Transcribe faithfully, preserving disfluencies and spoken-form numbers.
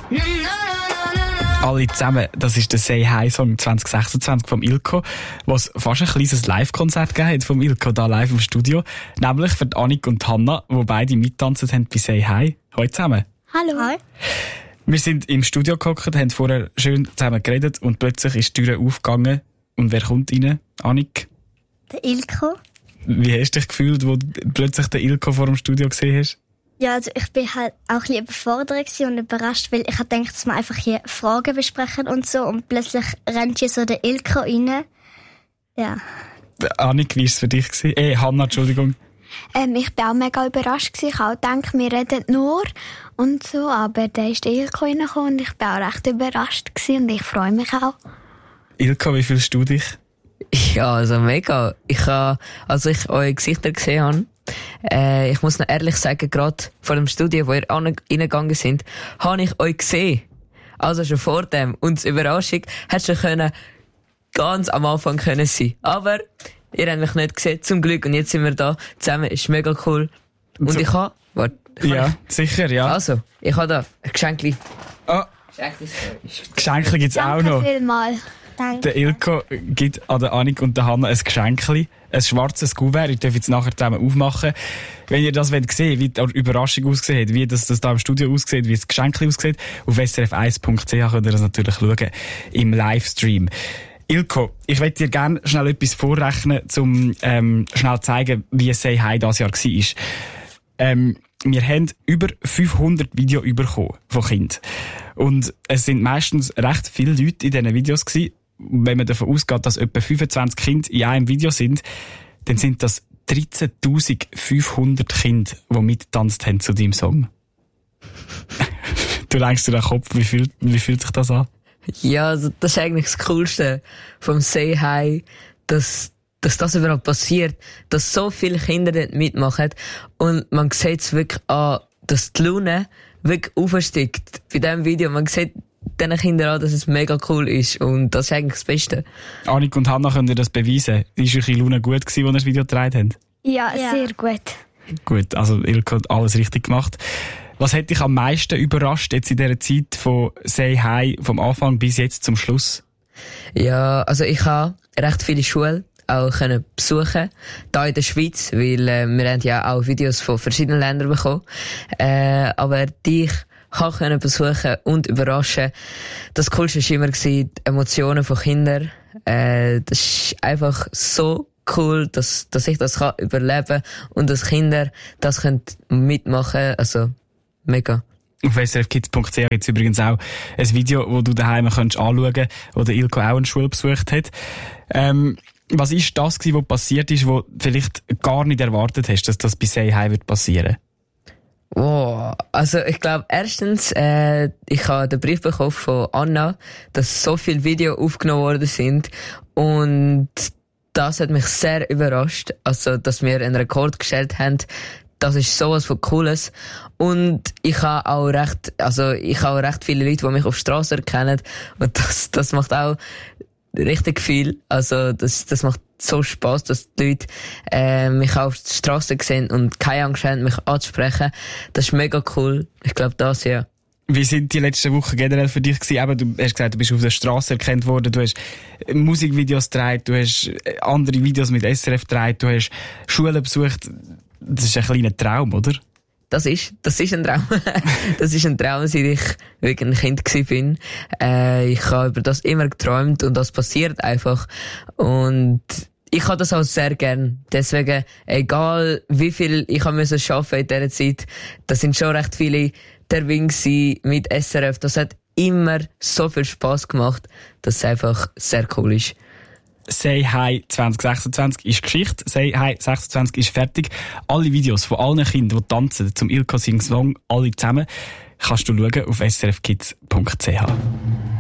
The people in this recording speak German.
Alle zusammen, das ist der Say Hi Song zwanzig sechsundzwanzig vom Ilko, was fast ein kleines Live-Konzert gegeben hat vom Ilko da live im Studio. Nämlich für Annik und Hanna, die beide mittanzen haben bei Say Hi. Hallo zusammen. Hallo. Hi. Wir sind im Studio gehockt, haben vorher schön zusammen geredet und plötzlich ist die Tür aufgegangen. Und wer kommt rein? Annik? Der Ilko. Wie hast du dich gefühlt, wo du plötzlich den Ilko vor dem Studio gesehen hast? Ja, also ich bin halt auch ein bisschen überfordert und überrascht, weil ich habe gedacht, dass wir einfach hier Fragen besprechen und so und plötzlich rennt hier so der Ilko rein. Ja. Annik, wie war es für dich? Eh, Hanna, Entschuldigung. Ähm, ich war auch mega überrascht. Ich habe gedacht, wir reden nur und so, aber da ist der Ilko reingekommen und ich war auch recht überrascht und ich freue mich auch. Ilko, wie fühlst du dich? Ja, also mega. Ich habe, als ich eure Gesichter gesehen habe, äh, ich muss noch ehrlich sagen, gerade vor dem Studio, wo ihr reingegangen sind, habe ich euch gesehen. Also schon vor dem. Und die Überraschung hätte schon können, ganz am Anfang können sein. Aber ihr habt mich nicht gesehen, zum Glück. Und jetzt sind wir da zusammen. Ist mega cool. Und so. ich habe, warte. Ja, ich, sicher, ja. Also, ich habe da ein Geschenkli. Oh. Geschenkli gibt's auch noch. Danke vielmals. Danke. Der Ilko gibt an der Annik und der Hanna ein Geschenkli. Ein schwarzes Kuvert. Ich darf jetzt nachher zusammen aufmachen. Wenn ihr das wollt sehen, wie die Überraschung aussieht, wie das, das da im Studio aussieht, wie das Geschenkli aussieht, auf s r f eins punkt c h könnt ihr das natürlich schauen. Im Livestream. Ilko, ich möchte dir gerne schnell etwas vorrechnen, um ähm, schnell zeigen, wie Say Hi dieses Jahr war. Ähm, wir haben über fünfhundert Videos bekommen von Kindern. Und es sind meistens recht viele Leute in diesen Videos gewesen. Wenn man davon ausgeht, dass etwa fünfundzwanzig Kinder in einem Video sind, dann sind das dreizehntausendfünfhundert Kinder, die mitgetanzt haben zu deinem Song. Du lenkst dir den Kopf, wie fühlt, wie fühlt sich das an? Ja, also das ist eigentlich das Coolste vom Say Hi, dass, dass das überhaupt passiert, dass so viele Kinder dort mitmachen und man sieht es wirklich an, dass die Laune wirklich aufsteigt bei diesem Video. Man sieht diesen Kindern an, dass es mega cool ist und das ist eigentlich das Beste. Annik und Hanna, könnt ihr das beweisen? Ist eure Laune gut gewesen, als ihr das Video gedreht habt? Ja, Ja. sehr gut. Gut, also Ilko hat alles richtig gemacht. Was hat dich am meisten überrascht jetzt in dieser Zeit von Say Hi, vom Anfang bis jetzt zum Schluss? Ja, also ich habe recht viele Schulen auch können besuchen, da in der Schweiz, weil äh, wir haben ja auch Videos von verschiedenen Ländern bekommen. Äh, aber dich habe können besuchen und überraschen. Das Coolste war immer die Emotionen von Kindern. Äh, das ist einfach so cool, dass, dass ich das kann überleben und dass Kinder das können mitmachen. Also, mega. Auf s r f kids punkt c h gibt es übrigens auch ein Video, wo du daheim anschauen kannst, wo der Ilko auch eine Schule besucht hat. Ähm, was ist das gewesen, was passiert ist, wo du vielleicht gar nicht erwartet hast, dass das bei Say Hi wird passieren? Wow. Also ich glaube, erstens, äh, ich habe den Brief bekommen von Anna, dass so viele Videos aufgenommen worden sind und das hat mich sehr überrascht. Also, dass wir einen Rekord gestellt haben, das ist sowas von Cooles. Und ich habe auch recht, also ich habe auch recht viele Leute, die mich auf der Straße erkennen und das, das macht auch richtig viel. Also das, das macht so Spass, dass die Leute äh, mich auf der Straße sehen und keine Angst haben, mich anzusprechen. Das ist mega cool. Ich glaube, das, ja. Wie sind die letzten Wochen generell für dich gewesen? Eben, du hast gesagt, du bist auf der Straße erkannt worden, du hast Musikvideos gedreht, du hast andere Videos mit S R F gedreht, du hast Schulen besucht. Das ist ein kleiner Traum, oder? Das ist, das ist ein Traum. Das ist ein Traum, seit ich wirklich ein Kind gewesen bin. Äh, ich habe über das immer geträumt und das passiert einfach. Und ich habe das auch sehr gern. Deswegen, egal wie viel ich habe müssen arbeiten in dieser Zeit, das sind schon recht viele Termine mit S R F. Das hat immer so viel Spass gemacht, dass es einfach sehr cool ist. Say Hi zwanzig sechsundzwanzig ist Geschichte. Say Hi sechsundzwanzig ist fertig. Alle Videos von allen Kindern, die tanzen zum Ilko Sing Song, alle zusammen, kannst du schauen auf s r f kids punkt c h.